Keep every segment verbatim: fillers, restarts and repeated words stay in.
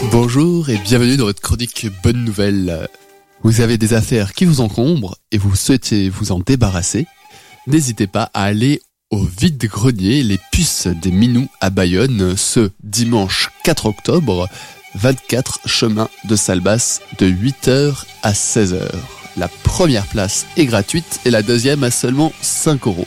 Bonjour et bienvenue dans votre chronique Bonne Nouvelle. Vous avez des affaires qui vous encombrent et vous souhaitez vous en débarrasser? N'hésitez pas à aller au vide-grenier Les Puces des Minous à Bayonne ce dimanche quatre octobre, vingt-quatre chemin de Salbas, de huit heures à seize heures. La première place est gratuite et la deuxième à seulement cinq euros.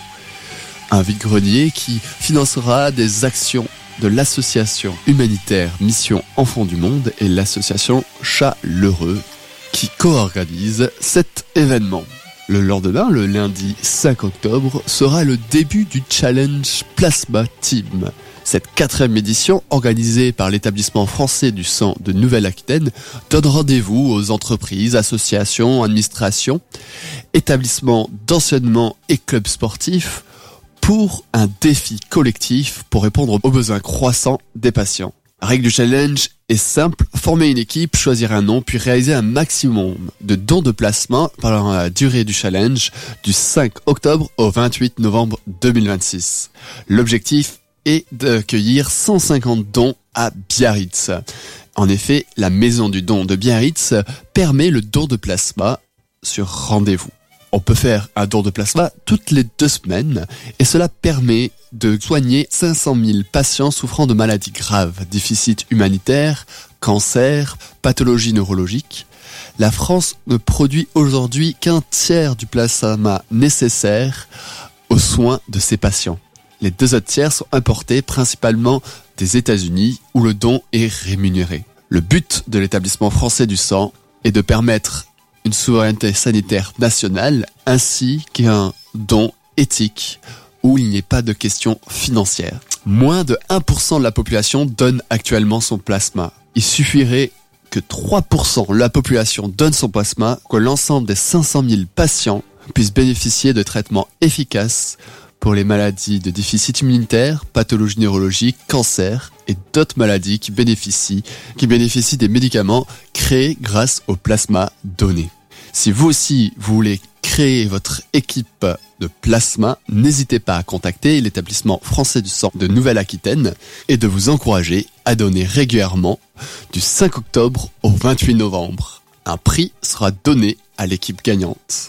Un vide-grenier qui financera des actions de l'association humanitaire Mission Enfants du Monde et l'association Chat L'Heureux qui co-organise cet événement. Le lendemain, le lundi cinq octobre, sera le début du Challenge Plasma Team. Cette quatrième édition, organisée par l'établissement français du sang de Nouvelle-Aquitaine, donne rendez-vous aux entreprises, associations, administrations, établissements d'enseignement et clubs sportifs pour un défi collectif pour répondre aux besoins croissants des patients. La règle du challenge est simple, former une équipe, choisir un nom, puis réaliser un maximum de dons de plasma pendant la durée du challenge du cinq octobre au vingt-huit novembre deux mille vingt-six. L'objectif est d'accueillir cent cinquante dons à Biarritz. En effet, la maison du don de Biarritz permet le don de plasma sur rendez-vous. On peut faire un don de plasma toutes les deux semaines et cela permet de soigner cinq cent mille patients souffrant de maladies graves, déficit humanitaire, cancer, pathologies neurologiques. La France ne produit aujourd'hui qu'un tiers du plasma nécessaire aux soins de ces patients. Les deux autres tiers sont importés principalement des États-Unis où le don est rémunéré. Le but de l'établissement français du sang est de permettre une souveraineté sanitaire nationale ainsi qu'un don éthique où il n'y ait pas de questions financières. Moins de un pour cent de la population donne actuellement son plasma. Il suffirait que trois pour cent de la population donne son plasma, que l'ensemble des cinq cent mille patients puissent bénéficier de traitements efficaces pour les maladies de déficit immunitaire, pathologies neurologiques, cancer et d'autres maladies qui bénéficient, qui bénéficient des médicaments créés grâce au plasma donné. Si vous aussi vous voulez créer votre équipe de plasma, n'hésitez pas à contacter l'établissement français du sang de Nouvelle-Aquitaine et de vous encourager à donner régulièrement du cinq octobre au vingt-huit novembre. Un prix sera donné à l'équipe gagnante.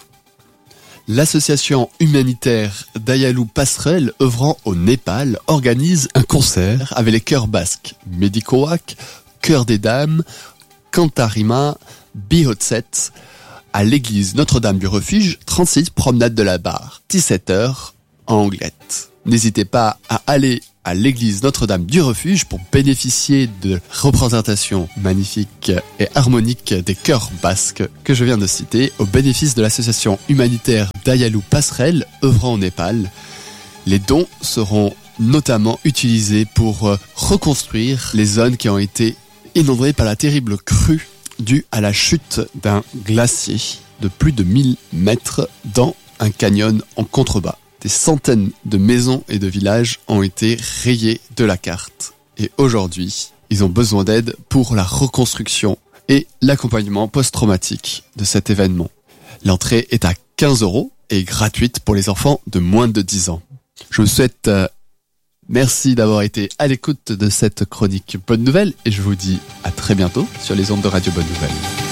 L'association humanitaire Dayalou Passerelle œuvrant au Népal organise un concert avec les chœurs basques Medikoak, Chœur des Dames, Kantarima, Bihotset à l'église Notre-Dame du Refuge, trente-six promenade de la Barre, dix-sept heures en Anglette. N'hésitez pas à aller à l'église Notre-Dame du Refuge pour bénéficier de représentations magnifiques et harmoniques des chœurs basques que je viens de citer au bénéfice de l'association humanitaire Dayalou Passerelle œuvrant au Népal. Les dons seront notamment utilisés pour reconstruire les zones qui ont été inondées par la terrible crue due à la chute d'un glacier de plus de mille mètres dans un canyon en contrebas. Des centaines de maisons et de villages ont été rayés de la carte. Et aujourd'hui, ils ont besoin d'aide pour la reconstruction et l'accompagnement post-traumatique de cet événement. L'entrée est à quinze euros et est gratuite pour les enfants de moins de dix ans. Je vous souhaite euh, merci d'avoir été à l'écoute de cette chronique Bonne Nouvelle et je vous dis à très bientôt sur les ondes de Radio Bonne Nouvelle.